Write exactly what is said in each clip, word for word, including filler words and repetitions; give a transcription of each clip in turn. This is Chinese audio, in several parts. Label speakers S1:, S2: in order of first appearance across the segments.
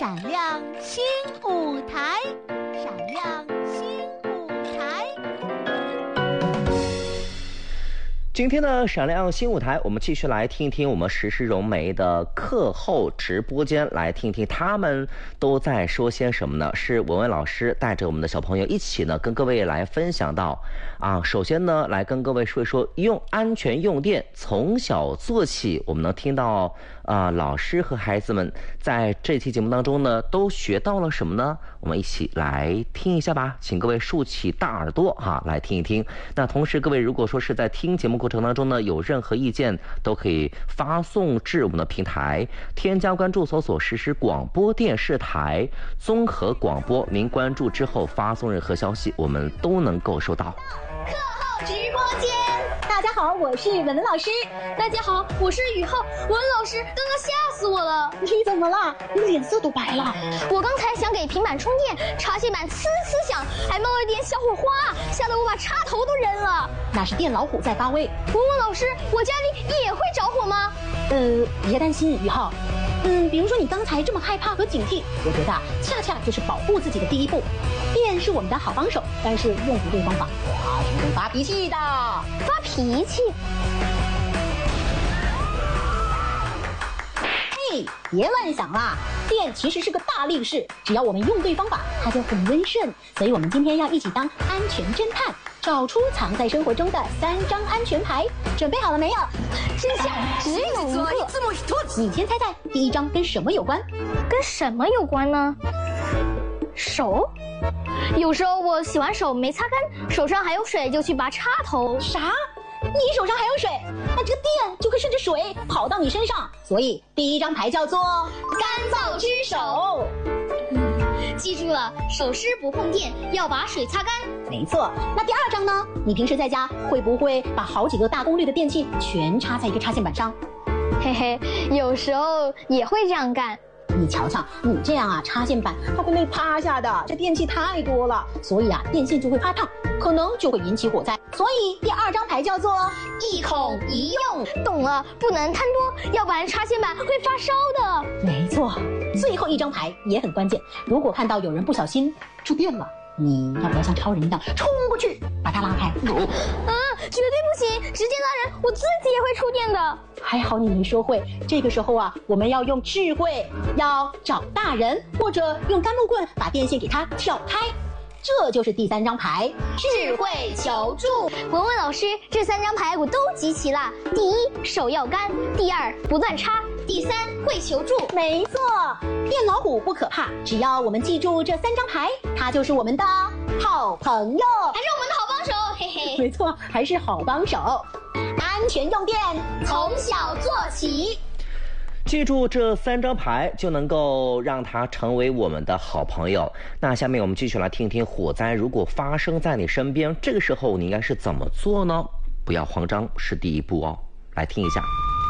S1: 闪亮新舞台，闪亮新舞台。
S2: 今天的闪亮新舞台，我们继续来听一听我们时事融媒的课后直播间，来听听他们都在说些什么呢？是文文老师带着我们的小朋友一起呢，跟各位来分享到啊。首先呢，来跟各位说一说用安全用电，从小做起。我们能听到啊，老师和孩子们在这期节目当中呢，都学到了什么呢？我们一起来听一下吧，请各位竖起大耳朵哈，来听一听。那同时，各位如果说是在听节目过程当中呢，有任何意见都可以发送至我们的平台，添加关注搜索实时广播电视台综合广播，您关注之后发送任何消息，我们都能够收到。
S3: 课后直播间，大家好，我是文文老师。
S4: 大家好，我是宇浩。文文老师，刚刚吓死我了！
S3: 你怎么了？你脸色都白了。
S4: 我刚才想给平板充电，插线板呲呲响，还冒了点小火花，吓得我把插头都扔了。
S3: 那是电老虎在发威。
S4: 文文老师，我家里也会着火吗？
S3: 呃，别担心，宇浩。嗯，比如说你刚才这么害怕和警惕，我觉得啊，恰恰就是保护自己的第一步。电是我们的好帮手，但是用不对方法，它是会发脾气的。
S4: 发脾气？
S3: 嘿，别乱想啦！电其实是个大力士，只要我们用对方法，它就很温顺。所以我们今天要一起当安全侦探，找出藏在生活中的三张安全牌。准备好了没有？
S4: 真相只有一个。
S3: 你先猜猜，第一张跟什么有关？
S4: 跟什么有关呢？手。有时候我洗完手没擦干，手上还有水，就去拔插头。
S3: 啥？你手上还有水？那这个电就会顺着水跑到你身上。所以第一张牌叫做干燥之手。
S4: 嗯，记住了，手湿不碰电，要把水擦干。
S3: 没错。那第二张呢？你平时在家会不会把好几个大功率的电器全插在一个插线板上？
S4: 嘿嘿，有时候也会这样干。
S3: 你瞧瞧，你这样啊，插线板它会被趴下的，这电器太多了，所以啊，电线就会发烫，可能就会引起火灾。所以第二张牌叫做一孔一用。
S4: 懂了，不能贪多，要不然插线板会发烧的。
S3: 没错。最后一张牌也很关键，如果看到有人不小心触电了，你要不要像超人一样冲过去把他拉开？
S4: 啊，绝对不行！直接拉人，我自己也会触电的。
S3: 还好你没说会。这个时候啊，我们要用智慧，要找大人，或者用干木棍把电线给它挑开。这就是第三张牌，智慧求助。
S4: 文文老师，这三张牌我都集齐了。第一，手要干；第二，不乱插；第三，会求助。
S3: 没错，电老虎不可怕，只要我们记住这三张牌，它就是我们的好朋友，
S4: 还是我们的好帮手，嘿嘿。
S3: 没错，还是好帮手。安全用电，
S4: 从小做起。
S2: 记住这三张牌，就能够让它成为我们的好朋友。那下面我们继续来听听，火灾如果发生在你身边，这个时候你应该是怎么做呢？不要慌张，是第一步哦。来听一下。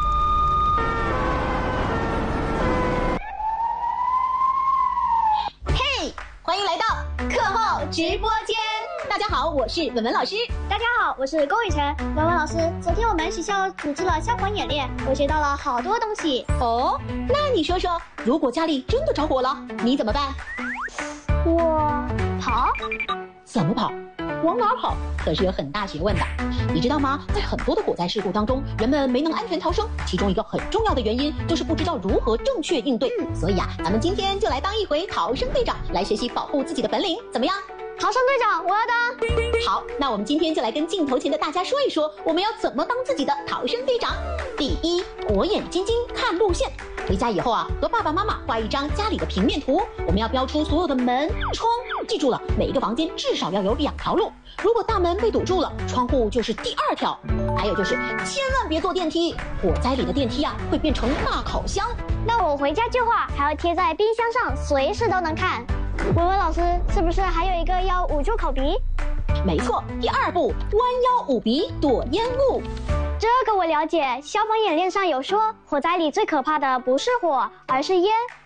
S3: 嘿，欢迎来到课后直播间。大家好，我是文文老师。
S5: 大家好，我是龚雨辰。文文老师，昨天我们学校组织了消防演练，我学到了好多东西。
S3: 哦，那你说说，如果家里真的着火了，你怎么办？
S5: 我跑？
S3: 怎么跑？往哪儿跑？可是有很大学问的。你知道吗？在很多的火灾事故当中，人们没能安全逃生，其中一个很重要的原因就是不知道如何正确应对。所以啊，咱们今天就来当一回逃生队长，来学习保护自己的本领，怎么样？
S5: 逃生队长，我要当。
S3: 好，那我们今天就来跟镜头前的大家说一说，我们要怎么当自己的逃生队长。第一，火眼金睛看路线。回家以后啊，和爸爸妈妈画一张家里的平面图，我们要标出所有的门、窗，记住了，每一个房间至少要有两条路。如果大门被堵住了，窗户就是第二条。还有就是，千万别坐电梯，火灾里的电梯啊会变成大烤箱。
S5: 那我回家就画，还要贴在冰箱上，随时都能看。文文老师，是不是还有一个要捂住口鼻？
S3: 没错，第二步，弯腰捂鼻躲烟雾。
S5: 这个我了解，消防演练上有说，火灾里最可怕的不是火，而是烟。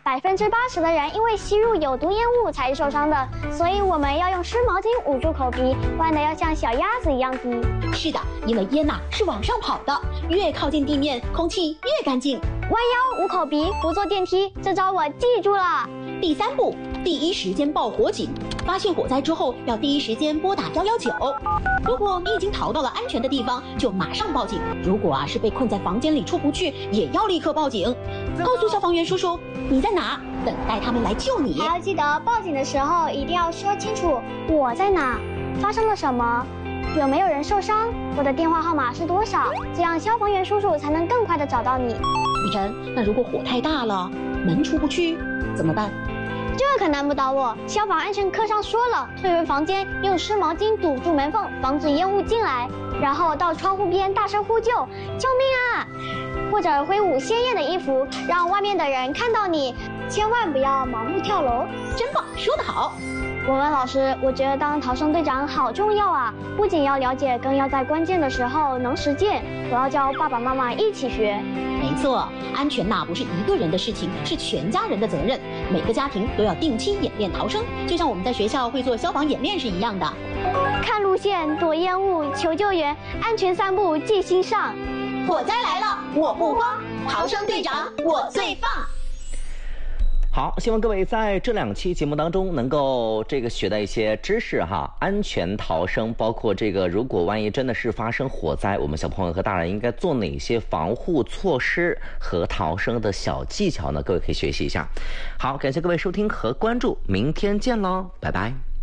S5: 百分之八十的人因为吸入有毒烟雾才受伤的，所以我们要用湿毛巾捂住口鼻，弯得要像小鸭子一样低。
S3: 是的，因为烟呐、啊、是往上跑的，越靠近地面，空气越干净。
S5: 弯腰捂口鼻，不坐电梯，这招我记住了。
S3: 第三步，第一时间报火警。发现火灾之后，要第一时间拨打一一九。如果你已经逃到了安全的地方，就马上报警。如果啊是被困在房间里出不去，也要立刻报警，告诉消防员叔叔你在哪，等待他们来救你。
S5: 还要记得报警的时候一定要说清楚我在哪，发生了什么，有没有人受伤，我的电话号码是多少，这样消防员叔叔才能更快的找到你。
S3: 雨辰，那如果火太大了，门出不去怎么办？
S5: 这可难不倒我，消防安全课上说了，退回房间，用湿毛巾堵住门缝，防止烟雾进来，然后到窗户边大声呼救，救命啊！或者挥舞鲜艳的衣服，让外面的人看到你，千万不要盲目跳楼。
S3: 真棒，说得好。
S5: 文文老师，我觉得当逃生队长好重要啊，不仅要了解，更要在关键的时候能实践。我要教爸爸妈妈一起学。
S3: 没错，安全呐不是一个人的事情，是全家人的责任。每个家庭都要定期演练逃生，就像我们在学校会做消防演练是一样的。
S5: 看路线，躲烟雾，求救援，安全三步记心上。
S3: 火灾来了，我不慌，逃生队长我最棒。
S2: 好，希望各位在这两期节目当中能够这个学到一些知识哈，安全逃生，包括这个如果万一真的是发生火灾，我们小朋友和大人应该做哪些防护措施和逃生的小技巧呢？各位可以学习一下。好，感谢各位收听和关注，明天见喽，拜拜。